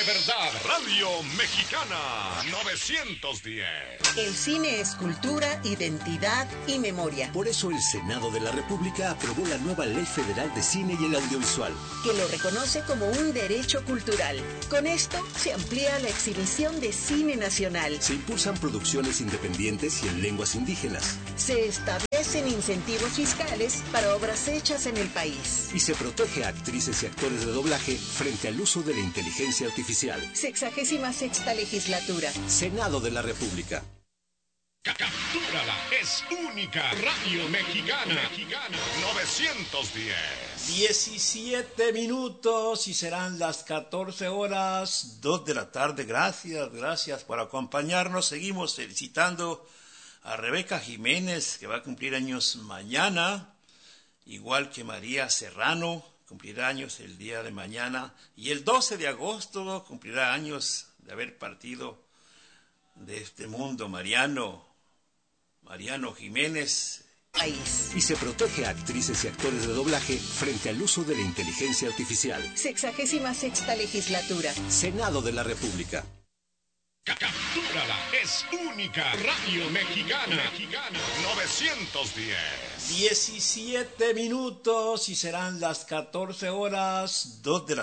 de verdad, Radio Mexicana 910. El cine es cultura, identidad y memoria. Por eso el Senado de la República aprobó la nueva Ley Federal de Cine y el Audiovisual, que lo reconoce como un derecho cultural. Con esto se amplía la exhibición de cine nacional. se impulsan producciones independientes y en lenguas indígenas, Se establecen incentivos fiscales para obras hechas en el país. y se protege a actrices y actores de doblaje frente al uso de la inteligencia artificial. 66ª legislatura. Senado de la República. Captúrala, es única. Radio Mexicana 910. 17 minutos y serán las 14 horas, 2 de la tarde. Gracias por acompañarnos. Seguimos felicitando a Rebeca Jiménez, que va a cumplir años mañana, igual que María Serrano, cumplirá años el día de mañana, y el 12 de agosto cumplirá años de haber partido de este mundo Mariano Jiménez. País. Y se protege a actrices y actores de doblaje frente al uso de la inteligencia artificial. 66ª legislatura. Senado de la República. Captúrala, es única. Radio Mexicana 910. 17 minutos y serán las 14 horas, 2 de la